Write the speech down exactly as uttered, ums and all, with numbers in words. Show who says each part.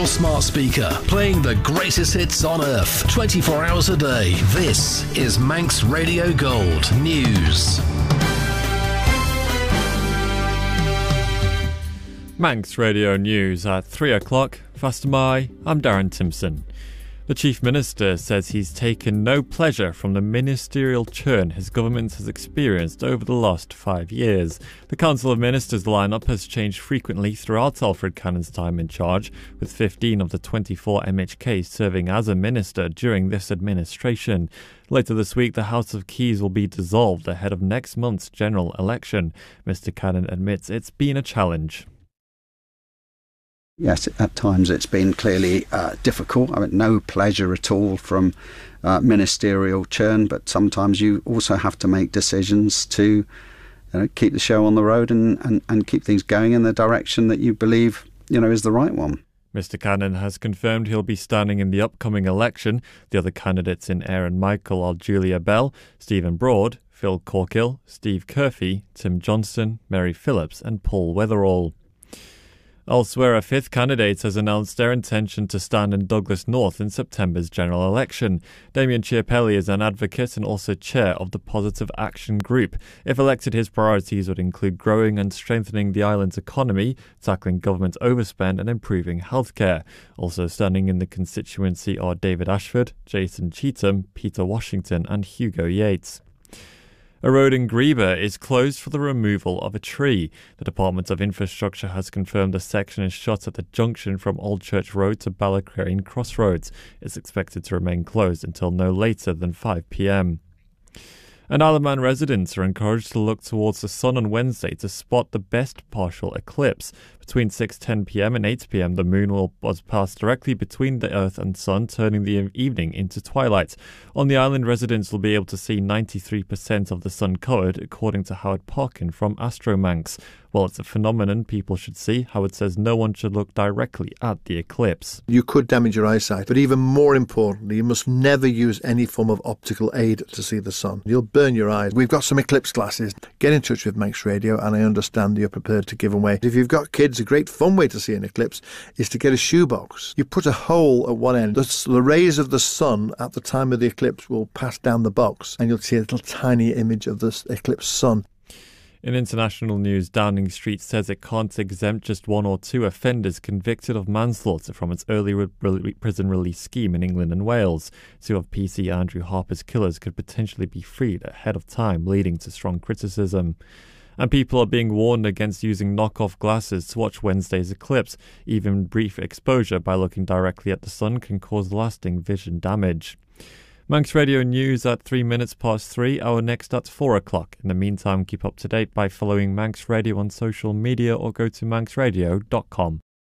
Speaker 1: your smart speaker, playing the greatest hits on earth, twenty-four hours a day. This is Manx Radio Gold News.
Speaker 2: Manx Radio News at three o'clock. Fastamai, I'm Darren Timpson. The Chief Minister says he's taken no pleasure from the ministerial churn his government has experienced over the last five years. The Council of Ministers lineup has changed frequently throughout Alfred Cannon's time in charge, with fifteen of the twenty-four M H Ks serving as a minister during this administration. Later this week, the House of Keys will be dissolved ahead of next month's general election. Mister Cannon admits it's been a challenge.
Speaker 3: Yes, at times it's been clearly uh, difficult. I mean, no pleasure at all from uh, ministerial churn, but sometimes you also have to make decisions to you know, keep the show on the road and, and, and keep things going in the direction that you believe you know is the right one.
Speaker 2: Mister Cannon has confirmed he'll be standing in the upcoming election. The other candidates in Aaron Michael are Julia Bell, Stephen Broad, Phil Corkill, Steve Curfey, Tim Johnston, Mary Phillips and Paul Weatherall. Elsewhere, a fifth candidate has announced their intention to stand in Douglas North in September's general election. Damien Chiapelli is an advocate and also chair of the Positive Action Group. If elected, his priorities would include growing and strengthening the island's economy, tackling government overspend and improving healthcare. Also standing in the constituency are David Ashford, Jason Cheetham, Peter Washington and Hugo Yates. A road in Greba is closed for the removal of a tree. The Department of Infrastructure has confirmed the section is shut at the junction from Old Church Road to Ballacrane Crossroads. It's expected to remain closed until no later than five p.m. And Isle of Man residents are encouraged to look towards the sun on Wednesday to spot the best partial eclipse. Between six ten p.m. and eight p.m. the moon will pass directly between the earth and sun, turning the evening into twilight. On the island, residents will be able to see ninety-three percent of the sun covered, according to Howard Parkin from Astromanx. While it's a phenomenon people should see, Howard says no one should look directly at the eclipse.
Speaker 4: You could damage your eyesight, but even more importantly, you must never use any form of optical aid to see the sun. You'll burn your eyes. We've got some eclipse glasses. Get in touch with Manx Radio, and I understand you're prepared to give them away. If you've got kids, a great fun way to see an eclipse is to get a shoebox. You put a hole at one end. The, the rays of the sun at the time of the eclipse will pass down the box, and you'll see a little tiny image of this eclipse sun.
Speaker 2: In international news, Downing Street says it can't exempt just one or two offenders convicted of manslaughter from its early re- re- prison release scheme in England and Wales. Two of P C Andrew Harper's killers could potentially be freed ahead of time, leading to strong criticism. And people are being warned against using knockoff glasses to watch Wednesday's eclipse. Even brief exposure by looking directly at the sun can cause lasting vision damage. Manx Radio News at three minutes past three, our next at four o'clock. In the meantime, keep up to date by following Manx Radio on social media or go to manx radio dot com.